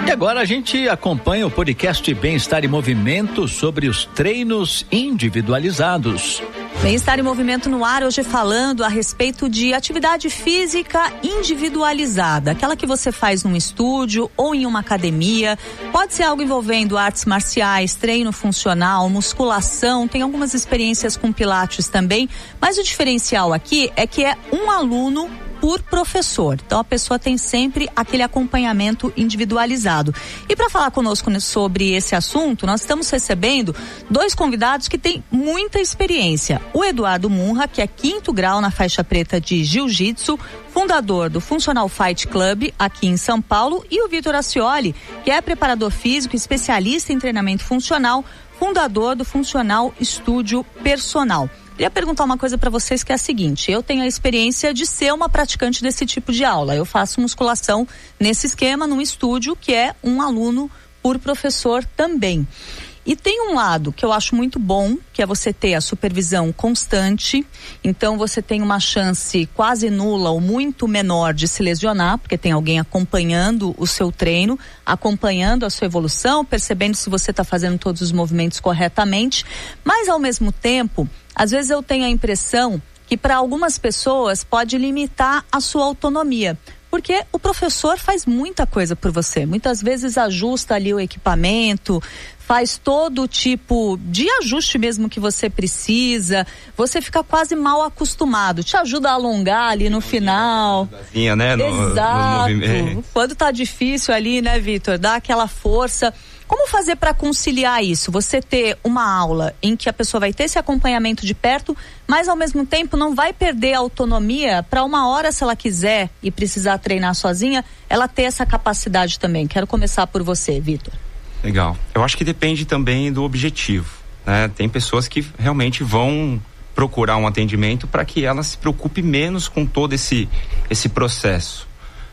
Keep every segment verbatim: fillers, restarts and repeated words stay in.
E agora a gente acompanha o podcast Bem-Estar em Movimento sobre os treinos individualizados. Bem-Estar em Movimento no ar, hoje falando a respeito de atividade física individualizada, aquela que você faz num estúdio ou em uma academia. Pode ser algo envolvendo artes marciais, treino funcional, musculação, tem algumas experiências com pilates também, mas o diferencial aqui é que é um aluno por professor. Então a pessoa tem sempre aquele acompanhamento individualizado. E para falar conosco sobre esse assunto, nós estamos recebendo dois convidados que têm muita experiência. O Eduardo Munra, que é quinto grau na faixa preta de Jiu-Jitsu, fundador do Funcional Fight Club aqui em São Paulo, e o Vitor Ascioli, que é preparador físico, especialista em treinamento funcional, fundador do Funcional Estúdio Personal. Queria perguntar uma coisa para vocês, que é a seguinte: eu tenho a experiência de ser uma praticante desse tipo de aula. Eu faço musculação nesse esquema, num estúdio, que é um aluno por professor também. E tem um lado que eu acho muito bom, que é você ter a supervisão constante. Então você tem uma chance quase nula ou muito menor de se lesionar, porque tem alguém acompanhando o seu treino, acompanhando a sua evolução, percebendo se você está fazendo todos os movimentos corretamente. Mas ao mesmo tempo, às vezes eu tenho a impressão que para algumas pessoas pode limitar a sua autonomia. Porque o professor faz muita coisa por você. Muitas vezes ajusta ali o equipamento, faz todo tipo de ajuste mesmo que você precisa. Você fica quase mal acostumado. Te ajuda a alongar ali no final. Né? No, Exato. No, no... Quando tá difícil ali, né, Vitor? Dá aquela força. Como fazer para conciliar isso? Você ter uma aula em que a pessoa vai ter esse acompanhamento de perto, mas ao mesmo tempo não vai perder a autonomia para uma hora, se ela quiser e precisar treinar sozinha, ela ter essa capacidade também. Quero começar por você, Vitor. Legal. Eu acho que depende também do objetivo, né? Tem pessoas que realmente vão procurar um atendimento para que ela se preocupe menos com todo esse, esse processo.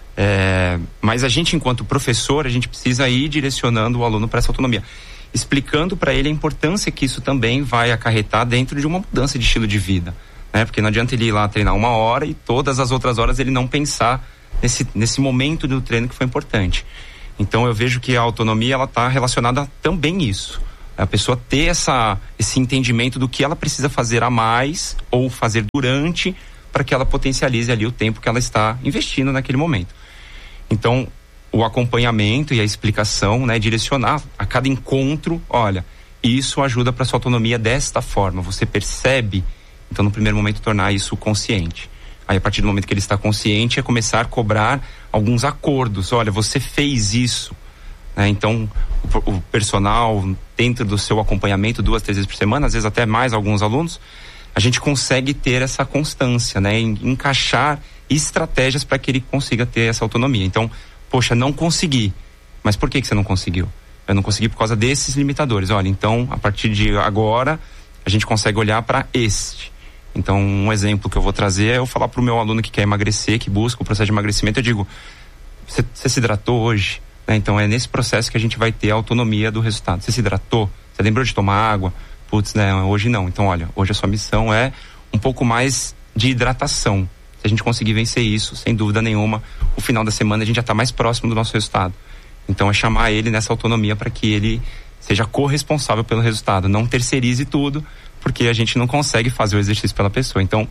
É, mas a gente, enquanto professor, a gente precisa ir direcionando o aluno para essa autonomia, explicando para ele a importância que isso também vai acarretar dentro de uma mudança de estilo de vida, né? Porque não adianta ele ir lá treinar uma hora e todas as outras horas ele não pensar nesse, nesse momento do treino que foi importante. Então eu vejo que a autonomia, ela está relacionada também a isso, a pessoa ter essa, esse entendimento do que ela precisa fazer a mais ou fazer durante, para que ela potencialize ali o tempo que ela está investindo naquele momento. Então, o acompanhamento e a explicação, né, direcionar a cada encontro, olha, isso ajuda para sua autonomia desta forma. Você percebe, então no primeiro momento tornar isso consciente. Aí a partir do momento que ele está consciente é começar a cobrar alguns acordos. Olha, você fez isso, né? Então o, o personal dentro do seu acompanhamento duas, três vezes por semana, às vezes até mais alguns alunos, a gente consegue ter essa constância, né? Em, encaixar estratégias para que ele consiga ter essa autonomia. Então, poxa, não consegui. Mas por que que você não conseguiu? Eu não consegui por causa desses limitadores. Olha, então, a partir de agora, a gente consegue olhar para este. Então, um exemplo que eu vou trazer é eu falar para o meu aluno que quer emagrecer, que busca o processo de emagrecimento, eu digo, você, você se hidratou hoje? Né? Então, é nesse processo que a gente vai ter a autonomia do resultado. Você se hidratou? Você lembrou de tomar água? Putz, né? Hoje não. Então, olha, hoje a sua missão é um pouco mais de hidratação. Se a gente conseguir vencer isso, sem dúvida nenhuma, o final da semana a gente já está mais próximo do nosso resultado. Então é chamar ele nessa autonomia para que ele seja corresponsável pelo resultado, não terceirize tudo, porque a gente não consegue fazer o exercício pela pessoa. Então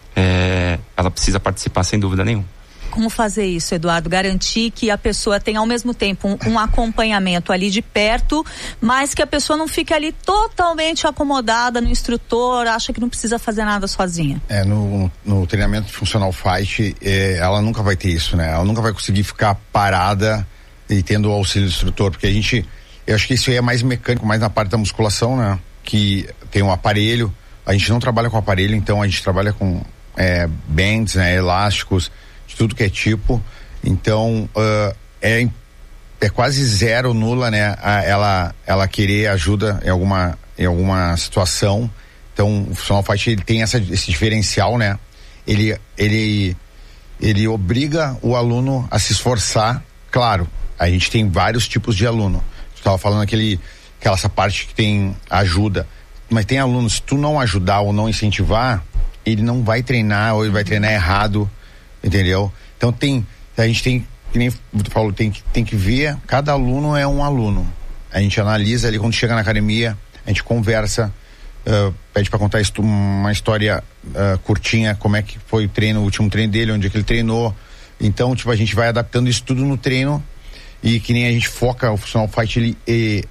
é, ela precisa participar sem dúvida nenhuma. Como fazer isso, Eduardo? Garantir que a pessoa tenha ao mesmo tempo um, um acompanhamento ali de perto, mas que a pessoa não fique ali totalmente acomodada no instrutor, acha que não precisa fazer nada sozinha. É, no, no treinamento de Funcional Fight, é, ela nunca vai ter isso, né? Ela nunca vai conseguir ficar parada e tendo o auxílio do instrutor, porque a gente, eu acho que isso aí é mais mecânico, mais na parte da musculação, né? Que tem um aparelho, a gente não trabalha com aparelho, então a gente trabalha com é, bands, né? Elásticos, de tudo que é tipo, então uh, é, é quase zero, nula, né, a, ela, ela querer ajuda em alguma, em alguma situação. Então o Funcional Fight, ele tem essa, esse diferencial, né, ele, ele, ele obriga o aluno a se esforçar. Claro, a gente tem vários tipos de aluno, tu estava falando aquele, aquela essa parte que tem ajuda, mas tem alunos, se tu não ajudar ou não incentivar, ele não vai treinar, ou ele vai treinar errado, entendeu? Então tem, a gente tem que nem tu falou, tem que, tem que ver, cada aluno é um aluno. A gente analisa ali quando chega na academia, a gente conversa, uh, pede para contar uma história uh, curtinha, como é que foi o treino, o último treino dele, onde é que ele treinou. Então, tipo, a gente vai adaptando isso tudo no treino, e que nem a gente foca, o Funcional Fight, ele, ele,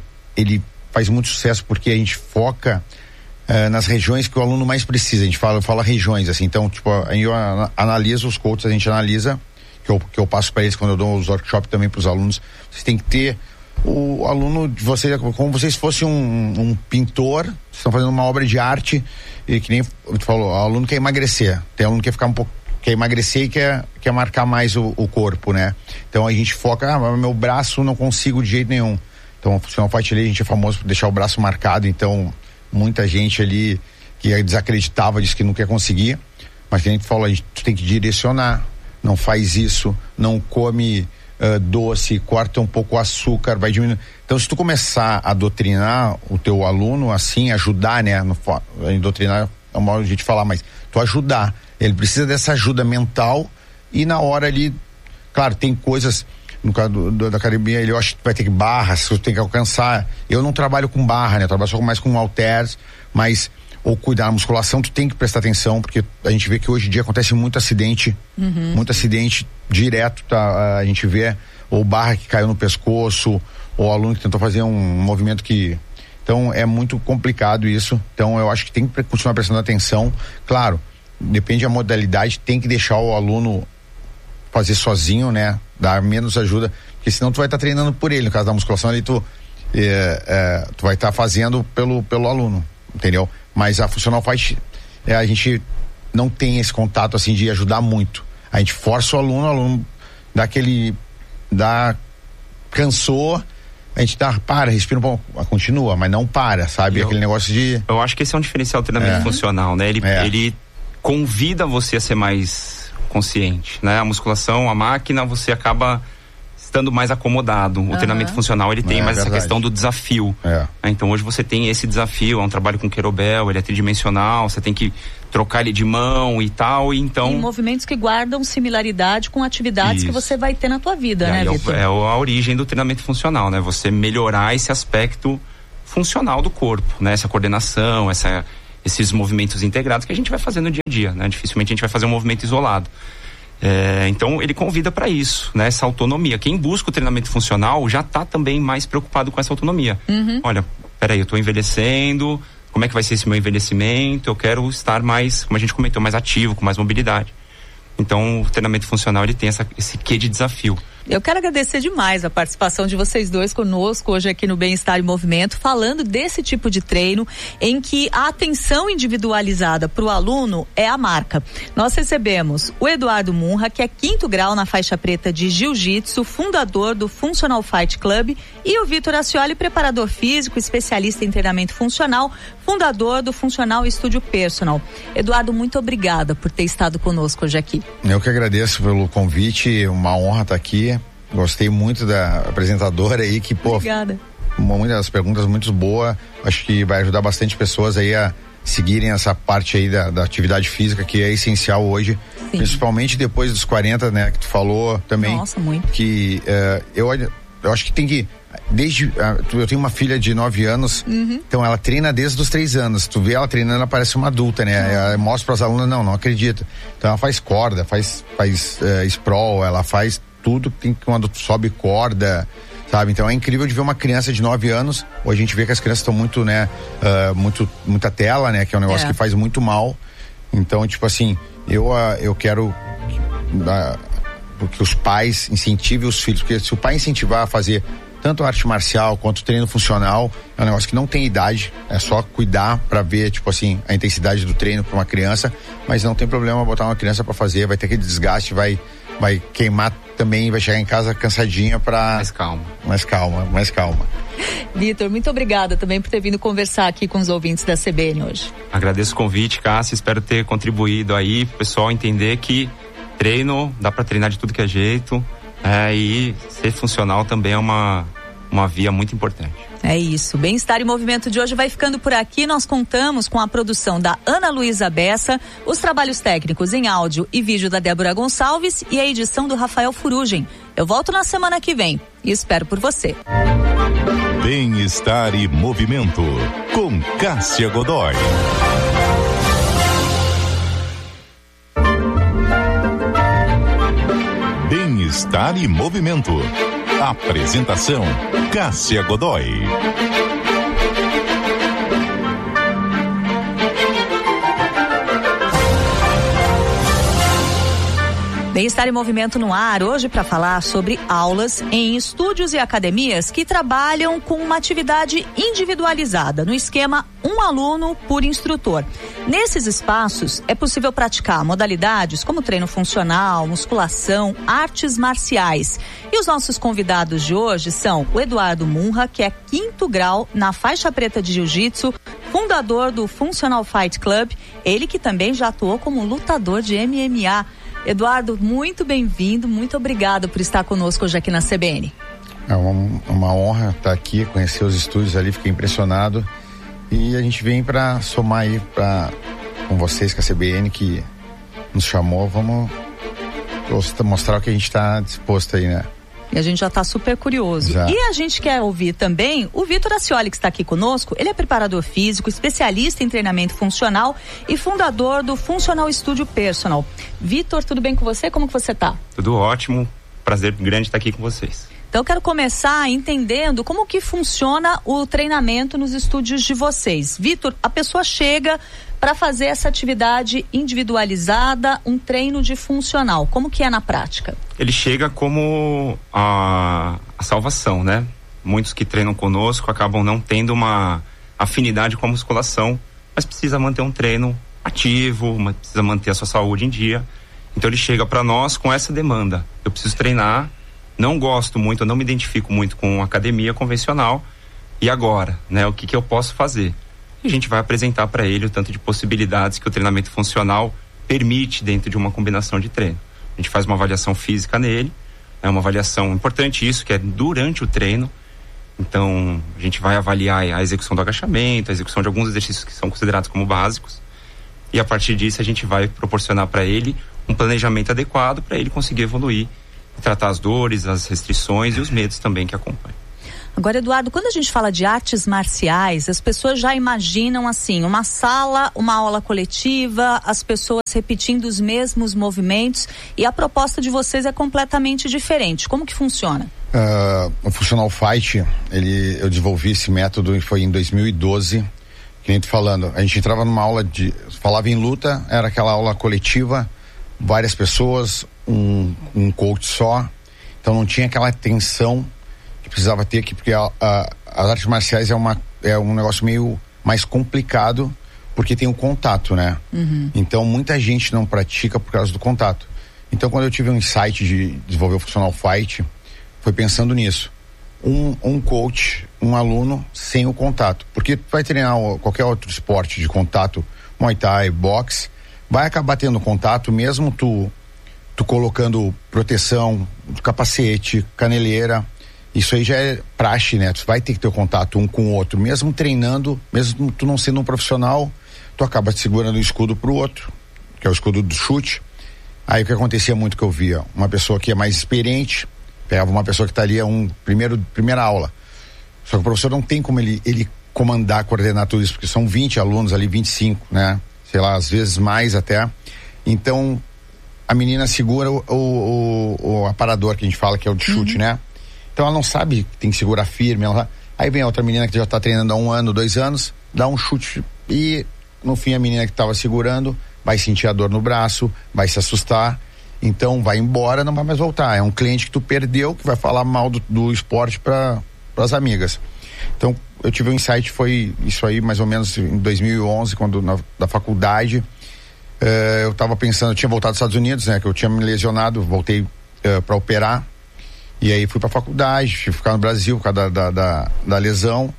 ele faz muito sucesso porque a gente foca uh, nas regiões que o aluno mais precisa. A gente fala, fala regiões, assim, então, tipo, a gente analisa os coaches, a gente analisa, que eu, que eu passo para eles quando eu dou os workshops também para os alunos. Vocês têm que ter o aluno de vocês, como vocês fossem um, um pintor, vocês estão fazendo uma obra de arte, e que nem tu falou, o aluno quer emagrecer, tem aluno que quer ficar um pouco, quer emagrecer e quer, quer marcar mais o, o corpo, né? Então a gente foca, ah, meu braço não consigo de jeito nenhum. Então o Funcional Fight ali, a gente é famoso por deixar o braço marcado, então muita gente ali que desacreditava, disse que não quer conseguir, mas que a gente falou, a gente tem que direcionar, não faz isso, não come Uh, doce, corta um pouco o açúcar, vai diminuir. Então, se tu começar a doutrinar o teu aluno assim, ajudar, né? No, doutrinar é um modo de te falar, mas tu ajudar. Ele precisa dessa ajuda mental, e na hora ali, claro, tem coisas, no caso do, do, da academia, ele eu acho que vai ter que barras, tu tem que alcançar. Eu não trabalho com barra, né? Eu trabalho só mais com halteres, mas ou cuidar da musculação, tu tem que prestar atenção, porque a gente vê que hoje em dia acontece muito acidente, uhum. muito acidente direto, tá? A gente vê, ou barra que caiu no pescoço, ou aluno que tentou fazer um movimento que, então é muito complicado isso, então eu acho que tem que continuar prestando atenção, claro, depende da modalidade, tem que deixar o aluno fazer sozinho, né, dar menos ajuda, porque senão tu vai estar tá treinando por ele, no caso da musculação ali tu, é, é, tu vai estar tá fazendo pelo, pelo aluno, entendeu? Mas a Funcional Fight, é, a gente não tem esse contato assim de ajudar muito. A gente força o aluno, o aluno dá aquele, dá, cansou, a gente dá, para, respira um pouco, continua, mas não para, sabe? Eu, aquele negócio de... Eu acho que esse é um diferencial do treinamento é. funcional, né? Ele, é. ele convida você a ser mais consciente, né? A musculação, a máquina, você acaba estando mais acomodado. O uhum. treinamento funcional, ele tem é, mais é essa questão do desafio. É. Então hoje você tem esse desafio, é um trabalho com kettlebell, ele é tridimensional, você tem que trocar ele de mão e tal, e então... E movimentos que guardam similaridade com atividades Isso. que você vai ter na tua vida, e né, Vitor? É, é a origem do treinamento funcional, né? Você melhorar esse aspecto funcional do corpo, né? Essa coordenação, essa, esses movimentos integrados que a gente vai fazer no dia a dia, né? Dificilmente a gente vai fazer um movimento isolado. É, então ele convida para isso, né? Essa autonomia. Quem busca o treinamento funcional já está também mais preocupado com essa autonomia. Uhum. Olha, peraí, eu estou envelhecendo, como é que vai ser esse meu envelhecimento? Eu quero estar mais, como a gente comentou, mais ativo, com mais mobilidade. Então o treinamento funcional, ele tem essa, esse quê de desafio. Eu quero agradecer demais a participação de vocês dois conosco hoje aqui no Bem-Estar em Movimento, falando desse tipo de treino em que a atenção individualizada para o aluno é a marca. Nós recebemos o Eduardo Munra, que é quinto grau na faixa preta de Jiu-Jitsu, fundador do Funcional Fight Club, e o Vitor Ascioli, preparador físico, especialista em treinamento funcional, fundador do Funcional Studio Personal. Eduardo, muito obrigada por ter estado conosco hoje aqui. Eu que agradeço pelo convite, uma honra estar aqui. Gostei muito da apresentadora aí, que, pô, obrigada. Muitas das perguntas muito boas, acho que vai ajudar bastante pessoas aí a seguirem essa parte aí da, da atividade física, que é essencial hoje, Sim. principalmente depois dos quarenta, né, que tu falou também. Nossa, muito. Que uh, eu, eu acho que tem que, desde, uh, eu tenho uma filha de nove anos, uhum. então ela treina desde os três anos, tu vê ela treinando, ela parece uma adulta, né, uhum. ela mostra para as alunas, não, não acredita, então ela faz corda, faz, faz uh, sprawl, ela faz tudo, tem quando sobe corda, sabe? Então é incrível de ver uma criança de nove anos. Hoje a gente vê que as crianças estão muito, né, uh, muito, muita tela, né, que é um negócio é. que faz muito mal. Então, tipo assim, eu, uh, eu quero uh, que os pais incentivem os filhos, porque se o pai incentivar a fazer tanto arte marcial quanto treino funcional, é um negócio que não tem idade, é só cuidar para ver, tipo assim, a intensidade do treino para uma criança, mas não tem problema botar uma criança para fazer, vai ter aquele desgaste, vai vai queimar também, vai chegar em casa cansadinha para mais calma. Mais calma, mais calma. Vitor, muito obrigada também por ter vindo conversar aqui com os ouvintes da C B N hoje. Agradeço o convite, Cássia, espero ter contribuído aí pro pessoal entender que treino, dá para treinar de tudo que é jeito, é, e ser funcional também é uma uma via muito importante. É isso, Bem-Estar e Movimento de hoje vai ficando por aqui. Nós contamos com a produção da Ana Luísa Bessa, os trabalhos técnicos em áudio e vídeo da Débora Gonçalves e a edição do Rafael Furugem. Eu volto na semana que vem e espero por você. Bem-Estar e Movimento, com Cássia Godoy. Bem-Estar e Movimento. Apresentação: Cássia Godoy. Bem-Estar e Movimento no ar, hoje para falar sobre aulas em estúdios e academias que trabalham com uma atividade individualizada, no esquema um aluno por instrutor. Nesses espaços é possível praticar modalidades como treino funcional, musculação, artes marciais. E os nossos convidados de hoje são o Eduardo Munra, que é quinto grau na faixa preta de jiu-jitsu, fundador do Functional Fight Club, ele que também já atuou como lutador de M M A. Eduardo, muito bem-vindo, muito obrigado por estar conosco hoje aqui na C B N. É uma, uma honra estar aqui, conhecer os estúdios ali, fiquei impressionado. E a gente vem para somar aí pra, com vocês, com a C B N, que nos chamou. Vamos mostrar o que a gente está disposto aí, né? E a gente já está super curioso. Exato. E a gente quer ouvir também o Vitor Ascioli, que está aqui conosco. Ele é preparador físico, especialista em treinamento funcional e fundador do Funcional Studio Personal. Vitor, tudo bem com você? Como que você está? Tudo ótimo. Prazer grande estar aqui com vocês. Então eu quero começar entendendo como que funciona o treinamento nos estúdios de vocês. Vitor, a pessoa chega para fazer essa atividade individualizada, um treino de funcional. Como que é na prática? Ele chega como a, a salvação, né? Muitos que treinam conosco acabam não tendo uma afinidade com a musculação, mas precisa manter um treino ativo, precisa manter a sua saúde em dia. Então ele chega para nós com essa demanda. Eu preciso treinar, não gosto muito, eu não me identifico muito com academia convencional. E agora, né? O que que eu posso fazer? E a gente vai apresentar para ele o tanto de possibilidades que o treinamento funcional permite dentro de uma combinação de treino. A gente faz uma avaliação física nele, é uma avaliação importante isso, que é durante o treino. Então, a gente vai avaliar a execução do agachamento, a execução de alguns exercícios que são considerados como básicos. E a partir disso, a gente vai proporcionar para ele um planejamento adequado para ele conseguir evoluir e tratar as dores, as restrições e os medos também que acompanham. Agora, Eduardo, quando a gente fala de artes marciais, as pessoas já imaginam assim, uma sala, uma aula coletiva, as pessoas repetindo os mesmos movimentos, e a proposta de vocês é completamente diferente. Como que funciona? Uh, o Functional Fight, ele, eu desenvolvi esse método e foi em dois mil e doze, que nem tô falando, a gente entrava numa aula de, falava em luta, era aquela aula coletiva, várias pessoas, um, um coach só, então não tinha aquela tensão que precisava ter aqui, porque a, a, as artes marciais é, uma, é um negócio meio mais complicado, porque tem o contato, né? Uhum. Então muita gente não pratica por causa do contato. Então quando eu tive um insight de desenvolver o Functional Fight, foi pensando nisso. Um, um coach, um aluno sem o contato. Porque vai treinar qualquer outro esporte de contato, Muay Thai, boxe, vai acabar tendo contato, mesmo tu, tu colocando proteção, capacete, caneleira. Isso aí já é praxe, né? Tu vai ter que ter contato um com o outro, mesmo treinando, mesmo tu não sendo um profissional, tu acaba te segurando o escudo pro outro, que é o escudo do chute. Aí o que acontecia muito que eu via, uma pessoa que é mais experiente, pegava uma pessoa que tá ali, um primeiro, primeira aula. Só que o professor não tem como ele, ele comandar, coordenar tudo isso, porque são vinte alunos ali, vinte e cinco, né? Sei lá, às vezes mais até. Então, a menina segura o, o, o, o aparador que a gente fala, que é o de chute, uhum. né? Então ela não sabe que tem que segurar firme. Ela... Aí vem a outra menina que já está treinando há um ano, dois anos, dá um chute e no fim a menina que estava segurando vai sentir a dor no braço, vai se assustar, então vai embora, não vai mais voltar. É um cliente que tu perdeu, que vai falar mal do, do esporte para as amigas. Então eu tive um insight, foi isso aí mais ou menos em dois mil e onze, quando na da faculdade, uh, eu estava pensando, eu tinha voltado dos Estados Unidos, né, que eu tinha me lesionado, voltei uh, para operar. E aí fui pra faculdade, fui ficar no Brasil por causa da, da, da, da lesão.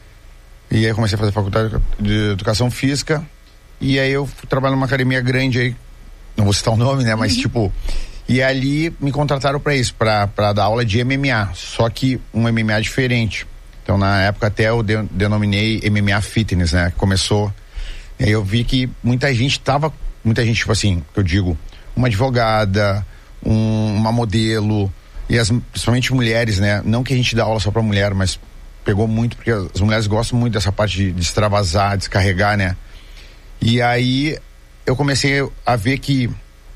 E aí comecei a fazer faculdade de educação física. E aí eu fui trabalhar numa academia grande aí, não vou citar o nome, né? Mas uhum. tipo, E ali me contrataram para isso, para dar aula de M M A, só que um M M A diferente. Então na época até eu de, denominei M M A Fitness, né? Começou, e aí eu vi que muita gente tava, muita gente, tipo assim, eu digo, uma advogada, um, uma modelo, e as, principalmente mulheres, né? Não que a gente dá aula só para mulher, mas pegou muito, porque as mulheres gostam muito dessa parte de, de extravasar, descarregar, né? E aí eu comecei a ver que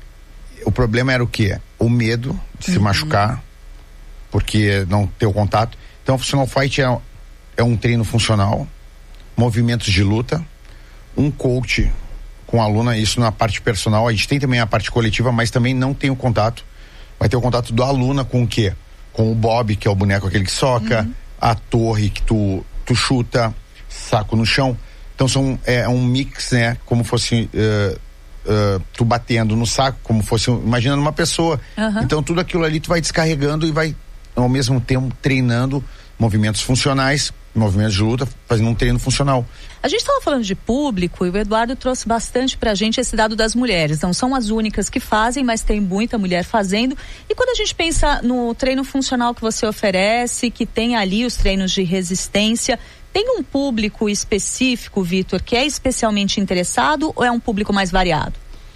o problema era o quê? O medo de uhum. se machucar, porque não ter o contato. Então, o Functional Fight é, é um treino funcional, movimentos de luta, um coach com a aluna, isso na parte personal. A gente tem também a parte coletiva, mas também não tem o contato. Vai ter o contato do aluna com o quê? Com o Bob, que é o boneco aquele que soca, uhum. a torre que tu, tu chuta, saco no chão. Então, são, é um mix, né? Como fosse... Uh, Uh, tu batendo no saco, como fosse, imaginando uma pessoa. Uhum. Então tudo aquilo ali tu vai descarregando e vai ao mesmo tempo treinando movimentos funcionais, movimentos de luta, fazendo um treino funcional. A gente estava falando de público e o Eduardo trouxe bastante pra gente esse dado das mulheres. Não são as únicas que fazem, mas tem muita mulher fazendo. E quando a gente pensa no treino funcional que você oferece, que tem ali os treinos de resistência, tem um público específico, Vitor, que é especialmente interessado ou é um público mais variado?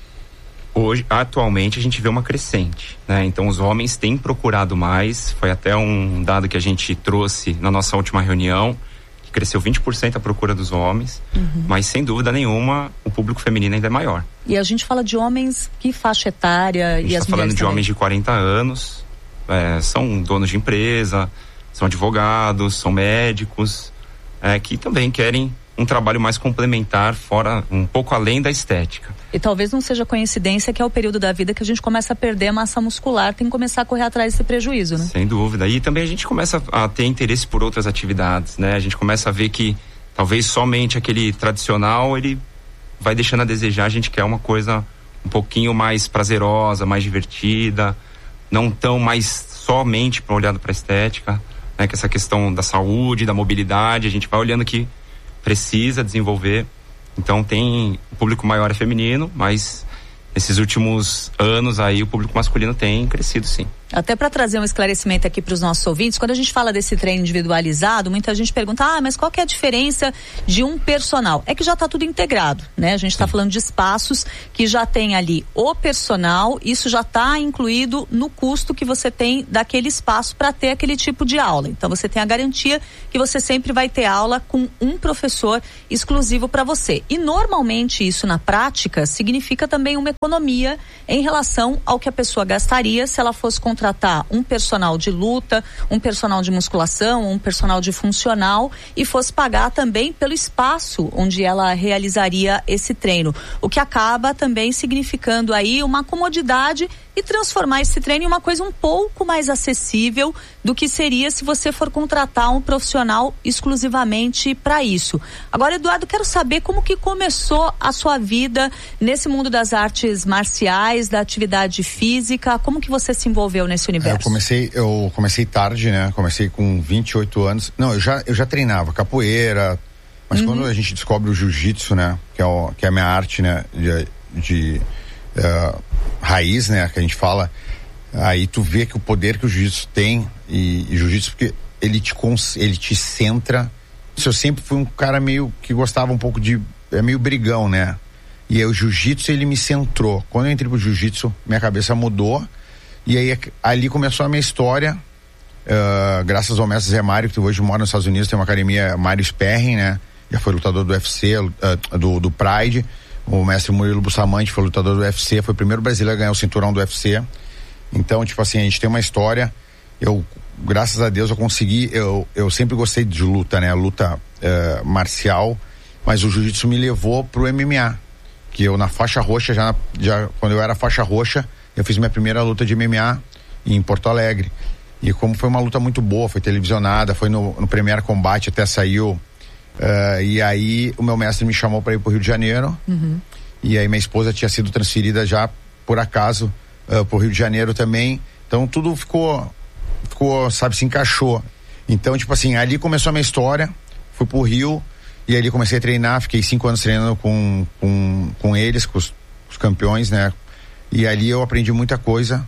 Hoje, atualmente, a gente vê uma crescente, né? Então, os homens têm procurado mais. Foi até um dado que a gente trouxe na nossa última reunião, que cresceu vinte por cento a procura dos homens, uhum. mas, sem dúvida nenhuma, o público feminino ainda é maior. E a gente fala de homens, que faixa etária? A gente está falando de também? Homens de quarenta anos, é, são donos de empresa, são advogados, são médicos, é, que também querem um trabalho mais complementar, fora, um pouco além da estética. E talvez não seja coincidência que é o período da vida que a gente começa a perder a massa muscular, tem que começar a correr atrás desse prejuízo, né? Sem dúvida. E também a gente começa a ter interesse por outras atividades, né? A gente começa a ver que talvez somente aquele tradicional, ele vai deixando a desejar. A gente quer uma coisa um pouquinho mais prazerosa, mais divertida, não tão mais somente olhado para a estética, né? Que essa questão da saúde, da mobilidade, a gente vai olhando que precisa desenvolver. Então tem, o público maior é feminino, mas nesses últimos anos aí o público masculino tem crescido, sim. Até para trazer um esclarecimento aqui para os nossos ouvintes, quando a gente fala desse treino individualizado, muita gente pergunta, ah, mas qual que é a diferença de um personal? É que já está tudo integrado, né? A gente está falando de espaços que já tem ali o personal, isso já está incluído no custo que você tem daquele espaço para ter aquele tipo de aula. Então você tem a garantia que você sempre vai ter aula com um professor exclusivo para você. E normalmente isso na prática significa também uma economia em relação ao que a pessoa gastaria se ela fosse contratar contratar um personal de luta, um personal de musculação, um personal de funcional e fosse pagar também pelo espaço onde ela realizaria esse treino, o que acaba também significando aí uma comodidade e transformar esse treino em uma coisa um pouco mais acessível do que seria se você for contratar um profissional exclusivamente para isso. Agora, Eduardo, quero saber como que começou a sua vida nesse mundo das artes marciais, da atividade física, como que você se envolveu nesse universo? Eu comecei, eu comecei tarde, né? Comecei com vinte e oito anos. Não, eu já, eu já treinava capoeira, mas uhum. quando a gente descobre o jiu-jitsu, né? Que é, o, que é a minha arte, né? De, de uh, raiz, né? Que a gente fala, aí tu vê que o poder que o jiu-jitsu tem e, e jiu-jitsu, porque ele te, ele te centra. Eu sempre fui um cara meio que gostava um pouco de, é meio brigão, né? E aí o jiu-jitsu, ele me centrou. Quando eu entrei pro jiu-jitsu, minha cabeça mudou. E aí ali começou a minha história, uh, graças ao mestre Zé Mário, que hoje mora nos Estados Unidos, tem uma academia, Mário Sperring, né? Já foi lutador do U F C, uh, do, do Pride. O mestre Murilo Bustamante foi lutador do U F C, foi o primeiro brasileiro a ganhar o cinturão do U F C. Então, tipo assim, a gente tem uma história. Eu, graças a Deus, eu consegui, eu, eu sempre gostei de luta, né? Luta uh, marcial, mas o jiu-jitsu me levou pro M M A, que eu na faixa roxa, já, já quando eu era faixa roxa, eu fiz minha primeira luta de M M A em Porto Alegre. E como foi uma luta muito boa, foi televisionada, foi no, no Premier Combate, até saiu. Uh, e aí o meu mestre me chamou para ir pro Rio de Janeiro. Uhum. E aí minha esposa tinha sido transferida já, por acaso, uh, pro Rio de Janeiro também. Então tudo ficou, ficou, sabe, se encaixou. Então, tipo assim, ali começou a minha história. Fui pro Rio e ali comecei a treinar. Fiquei cinco anos treinando com, com, com eles, com os, os campeões, né? E ali eu aprendi muita coisa.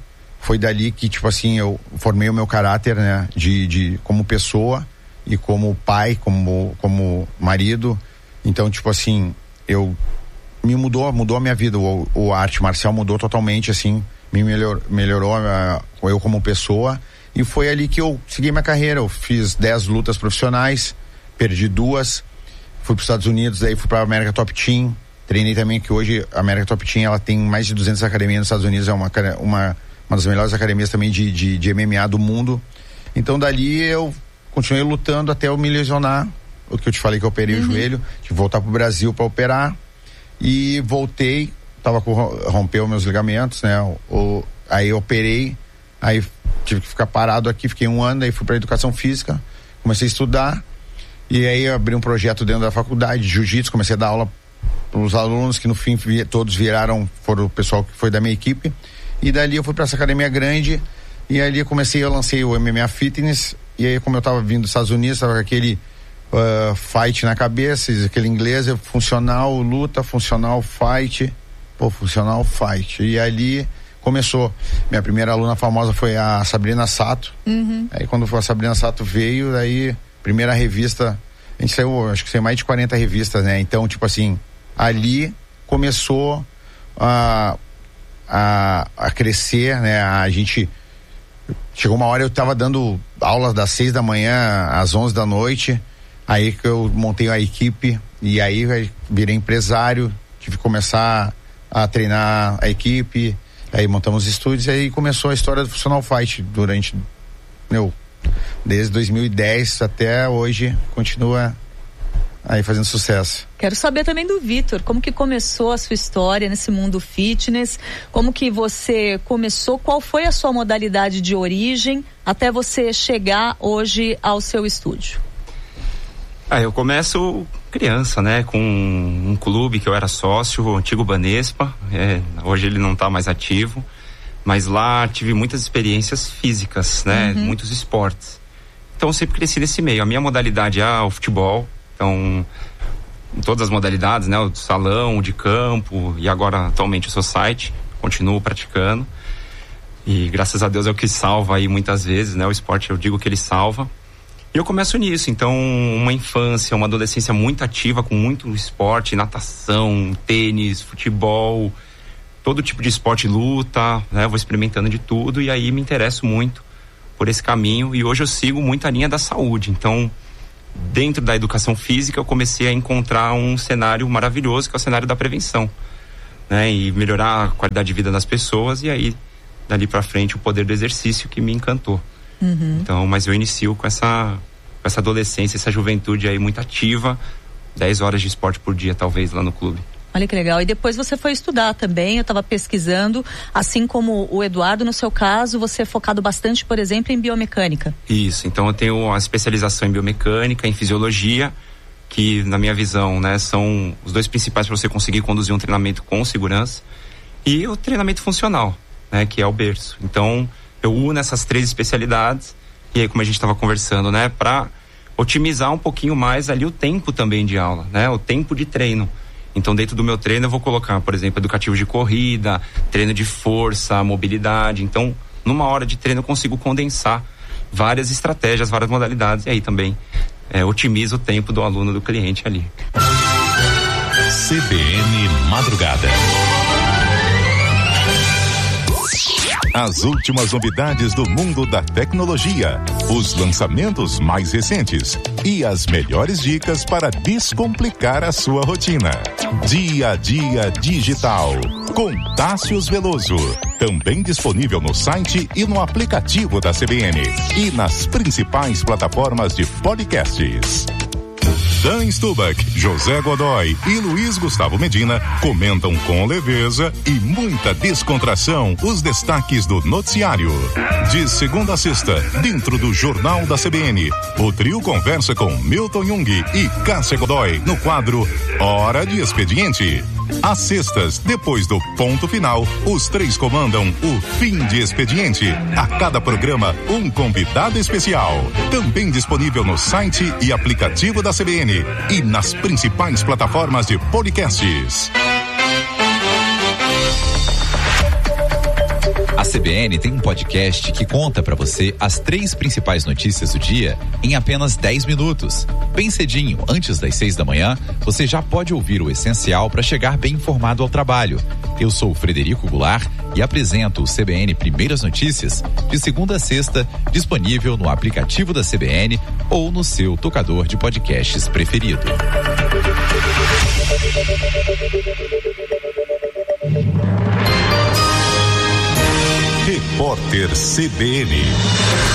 foi dali que, tipo assim, eu formei o meu caráter, né? De, de como pessoa e como pai, como, como marido. Então, tipo assim, eu me mudou, mudou a minha vida. O, o arte marcial mudou totalmente, assim, me melhor, melhorou uh, eu como pessoa. E foi ali que eu segui minha carreira. Eu fiz dez lutas profissionais, perdi duas, fui para os Estados Unidos, daí fui para a América Top Team. Treinei também, que hoje a América Top Team, ela tem mais de duzentas academias nos Estados Unidos, é uma, uma, uma das melhores academias também de, de, de M M A do mundo. Então dali eu continuei lutando até eu me lesionar, o que eu te falei que eu operei uhum. o joelho, tive que voltar pro Brasil para operar, e voltei, tava com, rompeu meus ligamentos, né, o, aí eu operei, aí tive que ficar parado aqui, fiquei um ano, aí fui para educação física, comecei a estudar, e aí abri um projeto dentro da faculdade de jiu-jitsu, comecei a dar aula os alunos que no fim todos viraram, foram o pessoal que foi da minha equipe, e dali eu fui para essa academia grande, e ali eu comecei, eu lancei o M M A Fitness, e aí como eu tava vindo dos Estados Unidos, tava com aquele uh, fight na cabeça, aquele inglês, funcional, luta, funcional, fight, pô, funcional, fight, e ali começou, minha primeira aluna famosa foi a Sabrina Sato, uhum. Aí quando a Sabrina Sato veio, aí primeira revista, a gente saiu, acho que saiu mais de quarenta revistas, né, então tipo assim, ali começou a, a, a crescer, né? A gente chegou uma hora, eu estava dando aulas das seis da manhã às onze da noite, aí que eu montei a equipe, e aí virei empresário, tive que começar a treinar a equipe, aí montamos estúdios, e aí começou a história do Funcional Fight durante, meu, desde dois mil e dez até hoje, continua aí fazendo sucesso. Quero saber também do Vitor, como que começou a sua história nesse mundo fitness, como que você começou, qual foi a sua modalidade de origem até você chegar hoje ao seu estúdio? Ah, eu começo criança, né, com um clube que eu era sócio, o antigo Banespa, é, hoje ele não está mais ativo, mas lá tive muitas experiências físicas, né, uhum. muitos esportes. Então eu sempre cresci nesse meio. A minha modalidade é o futebol. Então, em todas as modalidades, né? O de salão, o de campo, e agora atualmente o society, continuo praticando. E graças a Deus é o que salva aí muitas vezes, né? O esporte, eu digo que ele salva. E eu começo nisso, então uma infância, uma adolescência muito ativa, com muito esporte, natação, tênis, futebol, todo tipo de esporte, luta, né? Vou experimentando de tudo e aí me interesso muito por esse caminho. E hoje eu sigo muito a linha da saúde, então dentro da educação física eu comecei a encontrar um cenário maravilhoso, que é o cenário da prevenção, né? E melhorar a qualidade de vida das pessoas, e aí dali pra frente o poder do exercício que me encantou. Uhum. Então, mas eu inicio com essa, com essa adolescência, essa juventude aí muito ativa, dez horas de esporte por dia talvez lá no clube. Olha que legal. E depois você foi estudar também, eu estava pesquisando, assim como o Eduardo, no seu caso, você é focado bastante, por exemplo, em biomecânica. Isso, então eu tenho a especialização em biomecânica, em fisiologia, que na minha visão, né, são os dois principais para você conseguir conduzir um treinamento com segurança, e o treinamento funcional, né, que é o berço. Então eu uno essas três especialidades, e aí como a gente estava conversando, né, para otimizar um pouquinho mais ali o tempo também de aula, né, o tempo de treino. Então, dentro do meu treino, eu vou colocar, por exemplo, educativo de corrida, treino de força, mobilidade. Então, numa hora de treino, eu consigo condensar várias estratégias, várias modalidades. E aí também é, otimiza o tempo do aluno, do cliente ali. C B N Madrugada. As últimas novidades do mundo da tecnologia, os lançamentos mais recentes e as melhores dicas para descomplicar a sua rotina. Dia a Dia Digital, com Tássius Veloso. Também disponível no site e no aplicativo da C B N e nas principais plataformas de podcasts. Dan Stubach, José Godoy e Luiz Gustavo Medina comentam com leveza e muita descontração os destaques do noticiário. De segunda a sexta, dentro do Jornal da C B N, o trio conversa com Milton Jung e Cássia Godoy no quadro Hora de Expediente. Às sextas, depois do ponto final, os três comandam o Fim de Expediente. A cada programa, um convidado especial. Também disponível no site e aplicativo da C B N e nas principais plataformas de podcasts. A C B N tem um podcast que conta para você as três principais notícias do dia em apenas dez minutos. Bem cedinho, antes das seis da manhã, você já pode ouvir o essencial para chegar bem informado ao trabalho. Eu sou o Frederico Goulart e apresento o C B N Primeiras Notícias de segunda a sexta, disponível no aplicativo da C B N ou no seu tocador de podcasts preferido. Repórter C B N.